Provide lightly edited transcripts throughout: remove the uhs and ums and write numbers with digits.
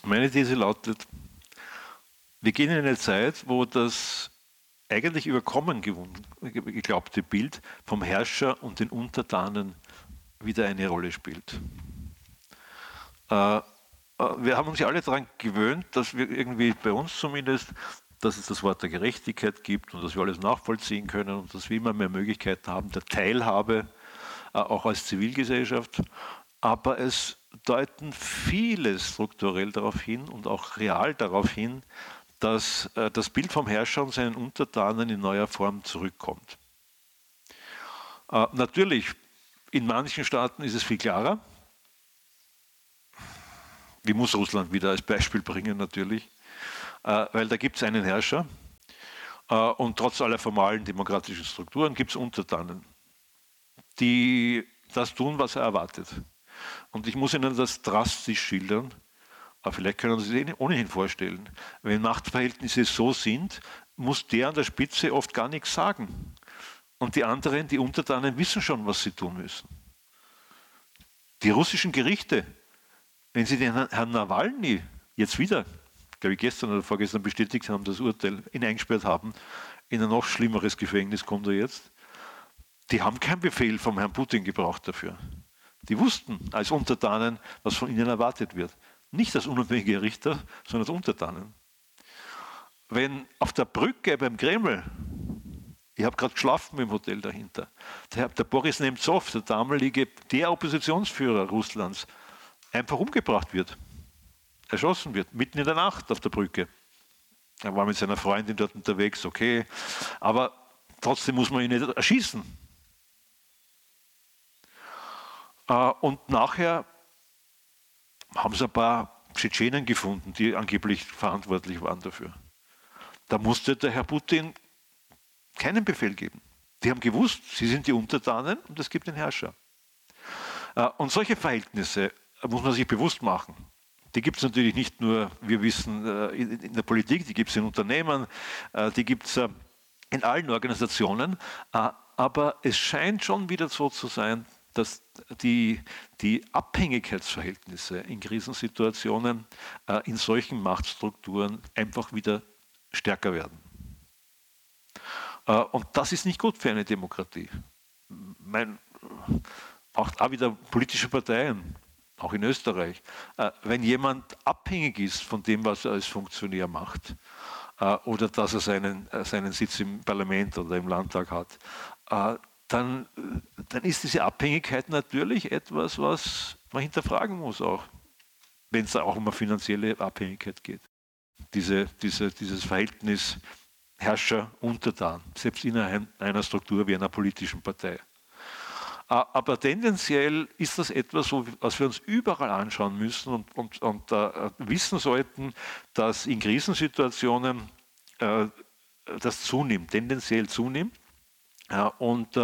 Meine These lautet, wir gehen in eine Zeit, wo das eigentlich überkommen geglaubte Bild vom Herrscher und den Untertanen wieder eine Rolle spielt. Wir haben uns ja alle daran gewöhnt, dass wir irgendwie bei uns zumindest, dass es das Wort der Gerechtigkeit gibt und dass wir alles nachvollziehen können und dass wir immer mehr Möglichkeiten haben der Teilhabe, auch als Zivilgesellschaft. Aber es deuten viele strukturell darauf hin und auch real darauf hin, dass das Bild vom Herrscher und seinen Untertanen in neuer Form zurückkommt. Natürlich, in manchen Staaten ist es viel klarer. Ich muss Russland wieder als Beispiel bringen natürlich, weil da gibt es einen Herrscher und trotz aller formalen demokratischen Strukturen gibt es Untertanen, die das tun, was er erwartet. Und ich muss Ihnen das drastisch schildern, aber vielleicht können Sie sich ohnehin vorstellen. Wenn Machtverhältnisse so sind, muss der an der Spitze oft gar nichts sagen. Und die anderen, die Untertanen, wissen schon, was sie tun müssen. Die russischen Gerichte, wenn sie den Herrn Nawalny jetzt wieder, glaube ich gestern oder vorgestern bestätigt haben, das Urteil, ihn eingesperrt haben, in ein noch schlimmeres Gefängnis kommt er jetzt, die haben keinen Befehl vom Herrn Putin gebraucht dafür. Die wussten als Untertanen, was von ihnen erwartet wird. Nicht als unabhängige Richter, sondern als Untertanen. Wenn auf der Brücke beim Kreml, ich habe gerade geschlafen im Hotel dahinter, der Boris Nemtsov, der damalige, der Oppositionsführer Russlands, einfach umgebracht wird, erschossen wird, mitten in der Nacht auf der Brücke. Er war mit seiner Freundin dort unterwegs, okay, aber trotzdem muss man ihn nicht erschießen. Und nachher haben sie ein paar Tschetschenen gefunden, die angeblich verantwortlich waren dafür. Da musste der Herr Putin keinen Befehl geben. Die haben gewusst, sie sind die Untertanen und es gibt den Herrscher. Und solche Verhältnisse muss man sich bewusst machen. Die gibt es natürlich nicht nur, wir wissen, in der Politik, die gibt es in Unternehmen, die gibt es in allen Organisationen, aber es scheint schon wieder so zu sein, dass die Abhängigkeitsverhältnisse in Krisensituationen in solchen Machtstrukturen einfach wieder stärker werden. Und das ist nicht gut für eine Demokratie. Auch wieder politische Parteien, auch in Österreich. Wenn jemand abhängig ist von dem, was er als Funktionär macht, oder dass er seinen Sitz im Parlament oder im Landtag hat, dann ist diese Abhängigkeit natürlich etwas, was man hinterfragen muss, auch wenn es auch um eine finanzielle Abhängigkeit geht. Dieses Verhältnis Herrscher-Untertan, selbst in einer Struktur wie einer politischen Partei. Aber tendenziell ist das etwas, was wir uns überall anschauen müssen und wissen sollten, dass in Krisensituationen das zunimmt, tendenziell zunimmt. Und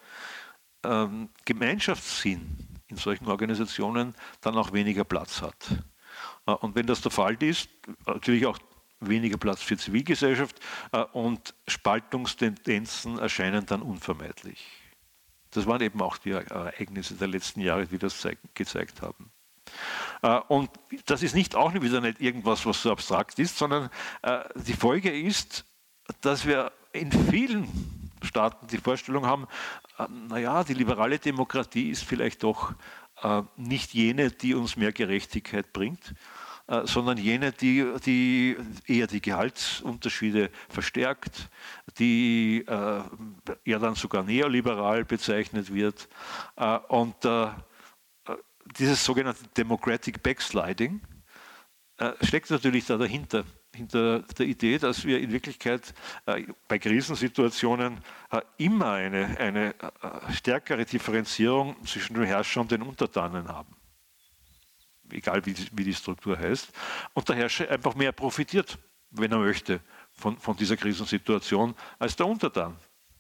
Gemeinschaftssinn in solchen Organisationen dann auch weniger Platz hat. Und wenn das der Fall ist, natürlich auch weniger Platz für Zivilgesellschaft und Spaltungstendenzen erscheinen dann unvermeidlich. Das waren eben auch die Ereignisse der letzten Jahre, die das gezeigt haben. Und das ist auch wieder nicht irgendwas, was so abstrakt ist, sondern die Folge ist, dass wir in vielen Staaten die Vorstellung haben, naja, die liberale Demokratie ist vielleicht doch nicht jene, die uns mehr Gerechtigkeit bringt, sondern jene, die eher die Gehaltsunterschiede verstärkt, die ja dann sogar neoliberal bezeichnet wird. Und dieses sogenannte Democratic Backsliding steckt natürlich da dahinter, hinter der Idee, dass wir in Wirklichkeit bei Krisensituationen immer eine stärkere Differenzierung zwischen dem Herrscher und den Untertanen haben. Egal wie die Struktur heißt. Und der Herrscher einfach mehr profitiert, wenn er möchte, von dieser Krisensituation als der Untertan.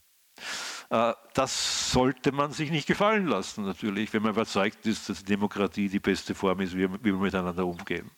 Das sollte man sich nicht gefallen lassen, natürlich, wenn man überzeugt ist, dass die Demokratie die beste Form ist, wie wir miteinander umgehen.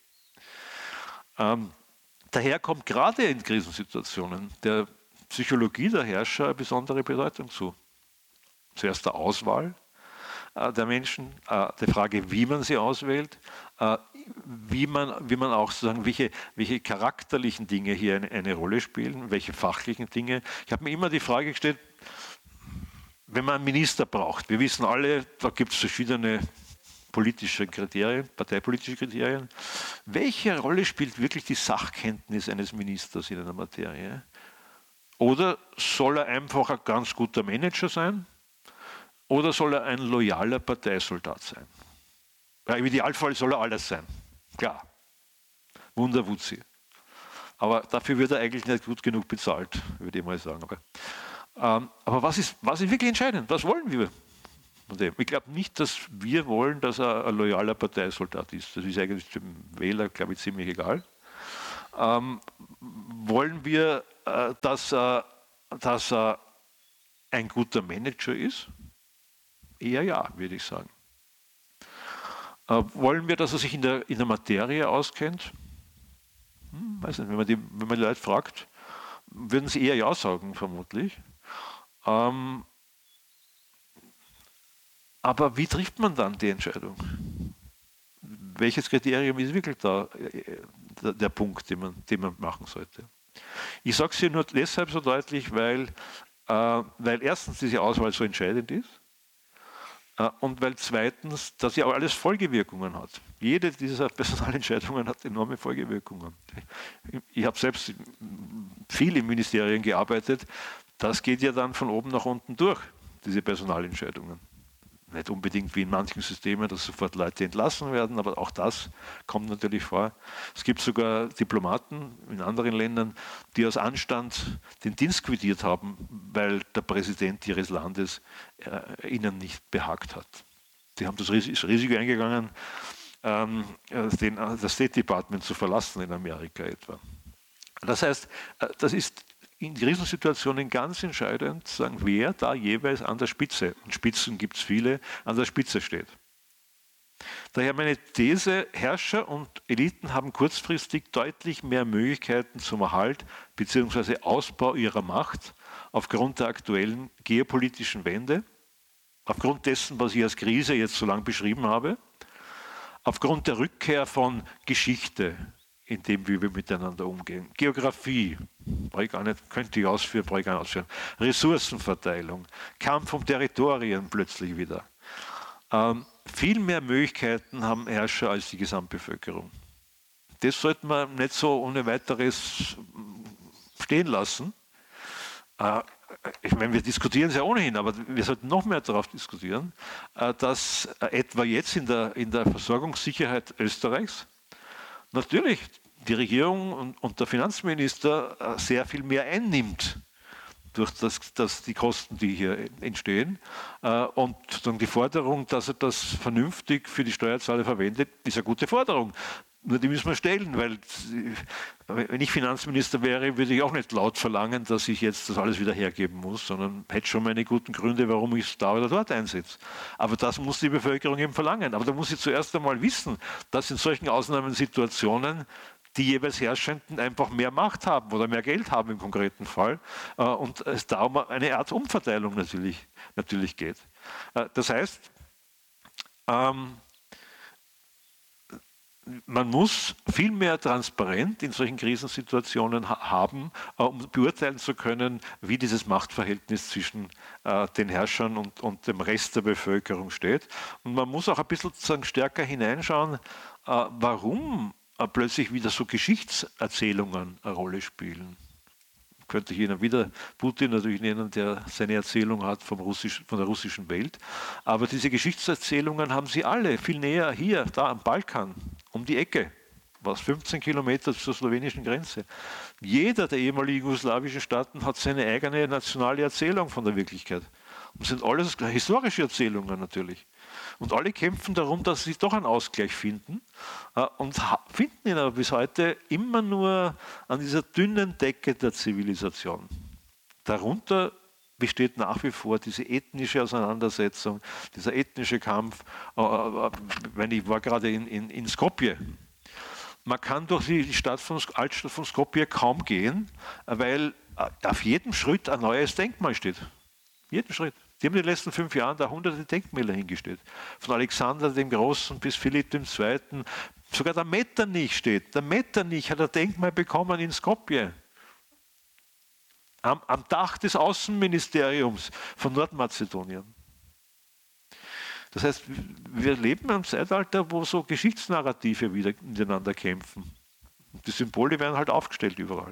Daher kommt gerade in Krisensituationen der Psychologie der Herrscher eine besondere Bedeutung zu. Zuerst der Auswahl, der Menschen, die Frage, wie man sie auswählt, wie man auch sozusagen, welche charakterlichen Dinge hier eine Rolle spielen, welche fachlichen Dinge. Ich habe mir immer die Frage gestellt, wenn man einen Minister braucht, wir wissen alle, da gibt es verschiedene politische Kriterien, parteipolitische Kriterien. Welche Rolle spielt wirklich die Sachkenntnis eines Ministers in einer Materie? Oder soll er einfach ein ganz guter Manager sein? Oder soll er ein loyaler Parteisoldat sein? Ja, im Idealfall soll er alles sein. Klar. Wunderwutzi. Aber dafür wird er eigentlich nicht gut genug bezahlt, würde ich mal sagen. Aber was ist wirklich entscheidend? Was wollen wir? Ich glaube nicht, dass wir wollen, dass er ein loyaler Parteisoldat ist. Das ist eigentlich dem Wähler, glaube ich, ziemlich egal. Wollen wir, dass er ein guter Manager ist? Eher ja, würde ich sagen. Wollen wir, dass er sich in der Materie auskennt? Weiß nicht, wenn man die Leute fragt, würden sie eher ja sagen, vermutlich. Aber wie trifft man dann die Entscheidung? Welches Kriterium ist wirklich der Punkt, den man machen sollte? Ich sage es hier nur deshalb so deutlich, weil erstens diese Auswahl so entscheidend ist und weil zweitens das ja auch alles Folgewirkungen hat. Jede dieser Personalentscheidungen hat enorme Folgewirkungen. Ich habe selbst viel in Ministerien gearbeitet. Das geht ja dann von oben nach unten durch, diese Personalentscheidungen. Nicht unbedingt wie in manchen Systemen, dass sofort Leute entlassen werden, aber auch das kommt natürlich vor. Es gibt sogar Diplomaten in anderen Ländern, die aus Anstand den Dienst quittiert haben, weil der Präsident ihres Landes ihnen nicht behagt hat. Die haben das Risiko eingegangen, das State Department zu verlassen in Amerika etwa. Das heißt, das ist in Krisensituationen ganz entscheidend, sagen, wer da jeweils an der Spitze, und Spitzen gibt es viele, an der Spitze steht. Daher meine These, Herrscher und Eliten haben kurzfristig deutlich mehr Möglichkeiten zum Erhalt bzw. Ausbau ihrer Macht aufgrund der aktuellen geopolitischen Wende, aufgrund dessen, was ich als Krise jetzt so lange beschrieben habe, aufgrund der Rückkehr von Geschichte, in dem, wie wir miteinander umgehen. Geografie, könnte ich ausführen, brauche ich gar nicht ausführen. Ressourcenverteilung, Kampf um Territorien plötzlich wieder. Viel mehr Möglichkeiten haben Herrscher als die Gesamtbevölkerung. Das sollte man nicht so ohne weiteres stehen lassen. Ich meine, wir diskutieren es ja ohnehin, aber wir sollten noch mehr darauf diskutieren, dass etwa jetzt in der Versorgungssicherheit Österreichs natürlich die Regierung und der Finanzminister sehr viel mehr einnimmt durch die Kosten, die hier entstehen. Und die Forderung, dass er das vernünftig für die Steuerzahler verwendet, ist eine gute Forderung. Nur die müssen wir stellen, weil wenn ich Finanzminister wäre, würde ich auch nicht laut verlangen, dass ich jetzt das alles wieder hergeben muss, sondern hätte schon meine guten Gründe, warum ich es da oder dort einsetze. Aber das muss die Bevölkerung eben verlangen. Aber da muss sie zuerst einmal wissen, dass in solchen Ausnahmesituationen die jeweils Herrschenden einfach mehr Macht haben oder mehr Geld haben im konkreten Fall und es da um eine Art Umverteilung natürlich geht. Das heißt, man muss viel mehr Transparenz in solchen Krisensituationen haben, um beurteilen zu können, wie dieses Machtverhältnis zwischen den Herrschern und dem Rest der Bevölkerung steht. Und man muss auch ein bisschen sozusagen stärker hineinschauen, warum plötzlich wieder so Geschichtserzählungen eine Rolle spielen. Könnte ich Ihnen wieder Putin natürlich nennen, der seine Erzählung hat von der russischen Welt. Aber diese Geschichtserzählungen haben sie alle viel näher hier, da am Balkan, um die Ecke, 15 Kilometer zur slowenischen Grenze. Jeder der ehemaligen jugoslawischen Staaten hat seine eigene nationale Erzählung von der Wirklichkeit. Und das sind alles historische Erzählungen natürlich. Und alle kämpfen darum, dass sie doch einen Ausgleich finden und finden ihn aber bis heute immer nur an dieser dünnen Decke der Zivilisation. Darunter besteht nach wie vor diese ethnische Auseinandersetzung, dieser ethnische Kampf. Ich war gerade in Skopje. Man kann durch die Altstadt von Skopje kaum gehen, weil auf jedem Schritt ein neues Denkmal steht. Jeden Schritt. Die haben in den letzten 5 Jahren da hunderte Denkmäler hingestellt. Von Alexander dem Großen bis Philipp II. Sogar der Metternich steht. Der Metternich hat ein Denkmal bekommen in Skopje. Am Dach des Außenministeriums von Nordmazedonien. Das heißt, wir leben in einem Zeitalter, wo so Geschichtsnarrative wieder miteinander kämpfen. Die Symbole werden halt aufgestellt überall.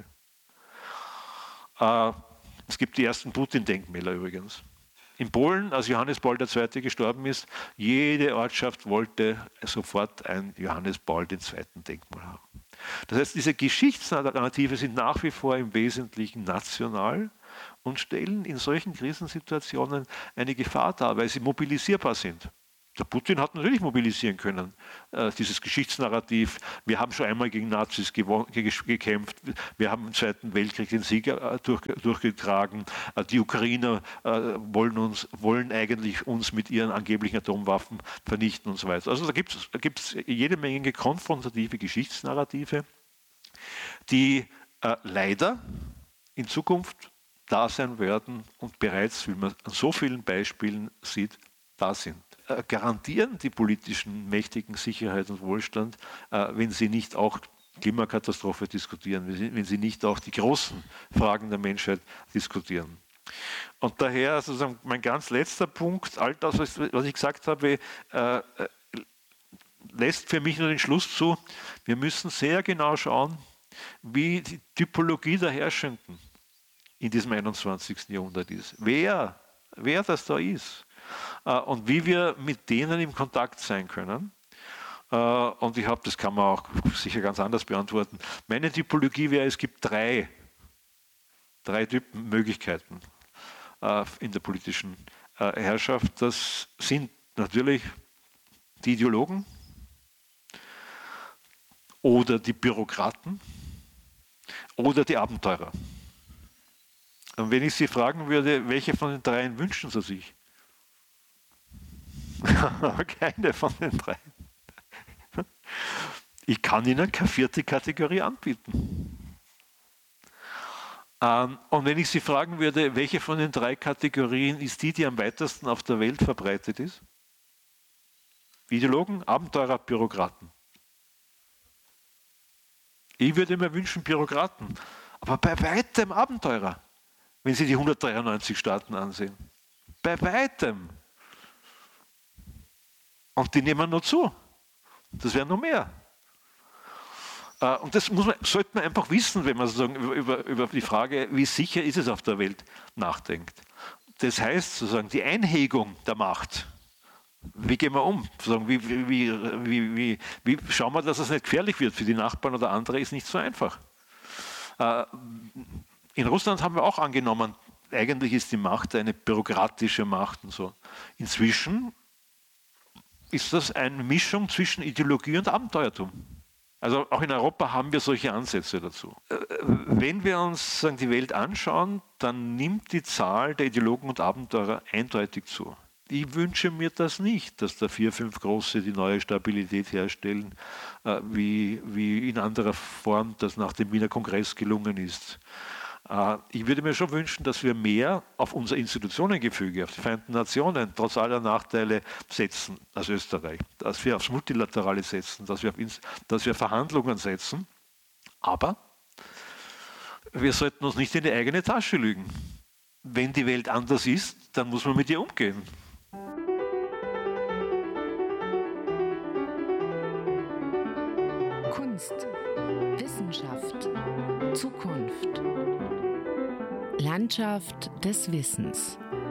Es gibt die ersten Putin-Denkmäler übrigens. In Polen, als Johannes Paul II. Gestorben ist, jede Ortschaft wollte sofort ein Johannes Paul II. Denkmal haben. Das heißt, diese Geschichtsnarrative sind nach wie vor im Wesentlichen national und stellen in solchen Krisensituationen eine Gefahr dar, weil sie mobilisierbar sind. Der Putin hat natürlich mobilisieren können, dieses Geschichtsnarrativ. Wir haben schon einmal gegen Nazis gekämpft, wir haben im Zweiten Weltkrieg den Sieg durchgetragen, die Ukrainer wollen eigentlich uns mit ihren angeblichen Atomwaffen vernichten und so weiter. Also da gibt es jede Menge konfrontative Geschichtsnarrative, die leider in Zukunft da sein werden und bereits, wie man an so vielen Beispielen sieht, da sind. Garantieren die politischen Mächtigen Sicherheit und Wohlstand, wenn sie nicht auch Klimakatastrophe diskutieren, wenn sie nicht auch die großen Fragen der Menschheit diskutieren. Und daher sozusagen mein ganz letzter Punkt, all das, was ich gesagt habe, lässt für mich nur den Schluss zu, wir müssen sehr genau schauen, wie die Typologie der Herrschenden in diesem 21. Jahrhundert ist. Wer das da ist. Und wie wir mit denen im Kontakt sein können. Und das kann man auch sicher ganz anders beantworten. Meine Typologie wäre, es gibt drei Möglichkeiten in der politischen Herrschaft. Das sind natürlich die Ideologen oder die Bürokraten oder die Abenteurer. Und wenn ich Sie fragen würde, welche von den dreien wünschen Sie sich? Keine von den drei. Ich kann Ihnen keine vierte Kategorie anbieten. Und wenn ich Sie fragen würde, welche von den drei Kategorien ist die am weitesten auf der Welt verbreitet ist? Ideologen, Abenteurer, Bürokraten. Ich würde mir wünschen Bürokraten, aber bei weitem Abenteurer, wenn Sie die 193 Staaten ansehen. Bei weitem. Und die nehmen noch zu. Das wären noch mehr. Und das sollte man einfach wissen, wenn man sozusagen über die Frage, wie sicher ist es auf der Welt, nachdenkt. Das heißt sozusagen die Einhegung der Macht. Wie gehen wir um? Wie schauen wir, dass es nicht gefährlich wird für die Nachbarn oder andere, ist nicht so einfach. In Russland haben wir auch angenommen, eigentlich ist die Macht eine bürokratische Macht und so. Inzwischen ist das eine Mischung zwischen Ideologie und Abenteuertum. Also auch in Europa haben wir solche Ansätze dazu. Wenn wir uns die Welt anschauen, dann nimmt die Zahl der Ideologen und Abenteurer eindeutig zu. Ich wünsche mir das nicht, dass da 4, 5 Große die neue Stabilität herstellen, wie in anderer Form das nach dem Wiener Kongress gelungen ist. Ich würde mir schon wünschen, dass wir mehr auf unser Institutionengefüge, auf die Vereinten Nationen, trotz aller Nachteile setzen als Österreich, dass wir aufs Multilaterale setzen, dass wir Verhandlungen setzen. Aber wir sollten uns nicht in die eigene Tasche lügen. Wenn die Welt anders ist, dann muss man mit ihr umgehen. Kunst, Wissenschaft, Zukunft. Landschaft des Wissens.